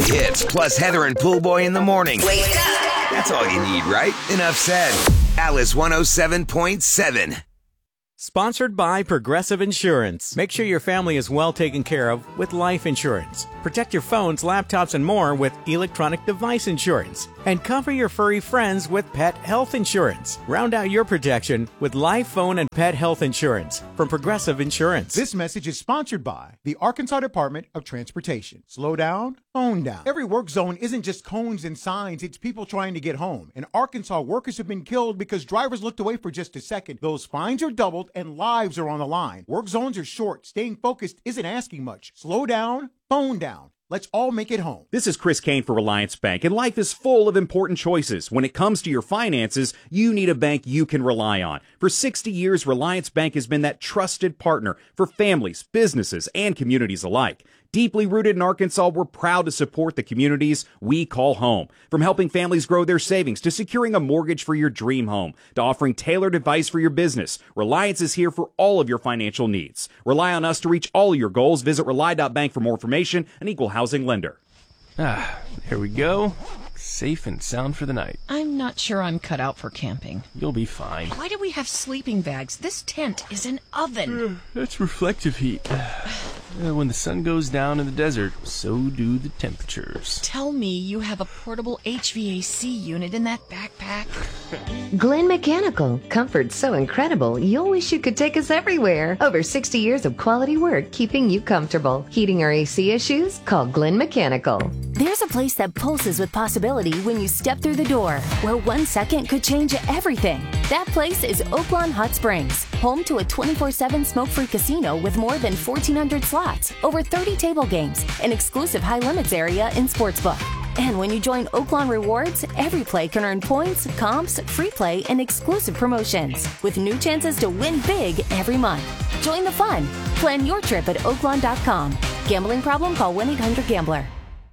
hits, plus Heather and Pool Boy in the morning. Wake up! That's all you need, right? Enough said. Alice 107.7. Sponsored by Progressive Insurance. Make sure your family is well taken care of with life insurance. Protect your phones, laptops, and more with electronic device insurance. And cover your furry friends with pet health insurance. Round out your protection with life, phone, and pet health insurance from Progressive Insurance. This message is sponsored by the Arkansas Department of Transportation. Slow down, phone down. Every work zone isn't just cones and signs, it's people trying to get home. In Arkansas, workers have been killed because drivers looked away for just a second. Those fines are doubled and lives are on the line. Work zones are short. Staying focused isn't asking much. Slow down, phone down. Let's all make it home. This is Chris Kane for Reliance Bank, and life is full of important choices. When it comes to your finances, you need a bank you can rely on. For 60 years, Reliance Bank has been that trusted partner for families, businesses, and communities alike. Deeply rooted in Arkansas, we're proud to support the communities we call home. From helping families grow their savings to securing a mortgage for your dream home to offering tailored advice for your business, Reliance is here for all of your financial needs. Rely on us to reach all of your goals. Visit Rely.bank for more information, an equal housing lender. There we go. Safe and sound for the night. I'm not sure I'm cut out for camping. You'll be fine. Why do we have sleeping bags? This tent is an oven. That's reflective heat. When the sun goes down in the desert, so do the temperatures. Tell me you have a portable HVAC unit in that backpack. Glenn Mechanical. Comfort so incredible, you'll wish you could take us everywhere. Over 60 years of quality work keeping you comfortable. Heating or AC issues? Call Glenn Mechanical. There's a place that pulses with possibility when you step through the door, where 1 second could change everything. That place is Oaklawn Hot Springs, home to a 24/7 smoke-free casino with more than 1,400 slots, over 30 table games, an exclusive high-limits area and sportsbook. And when you join Oaklawn Rewards, every play can earn points, comps, free play, and exclusive promotions, with new chances to win big every month. Join the fun. Plan your trip at Oaklawn.com. Gambling problem? Call 1-800-GAMBLER.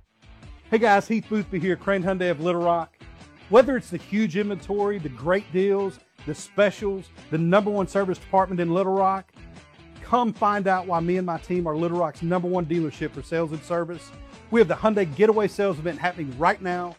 Hey guys, Heath Boothby here, Crane Hyundai of Little Rock. Whether it's the huge inventory, the great deals, the specials, the #1 service department in Little Rock, come find out why me and my team are Little Rock's #1 dealership for sales and service. We have the Hyundai Getaway Sales event happening right now,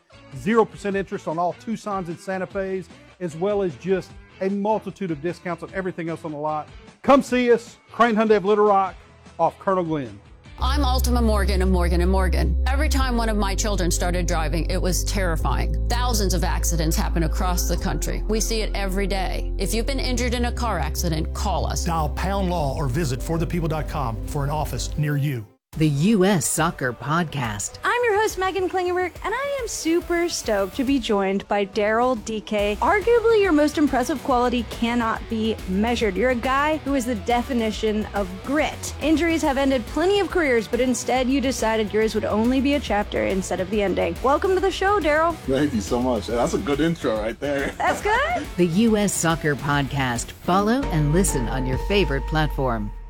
0% interest on all Tucsons and Santa Fe's, as well as just a multitude of discounts on everything else on the lot. Come see us, Crane Hyundai of Little Rock, off Colonel Glenn. I'm Ultima Morgan of Morgan & Morgan. Every time one of my children started driving, it was terrifying. Thousands of accidents happen across the country. We see it every day. If you've been injured in a car accident, call us. Dial Pound Law or visit forthepeople.com for an office near you. The U.S. Soccer Podcast. I'm your host, Megan Klingenberg, and I am super stoked to be joined by Daryl Dike. Arguably, your most impressive quality cannot be measured. You're a guy who is the definition of grit. Injuries have ended plenty of careers, but instead you decided yours would only be a chapter instead of the ending. Welcome to the show, Daryl. Thank you so much. That's a good intro right there. That's good. The U.S. Soccer Podcast. Follow and listen on your favorite platform.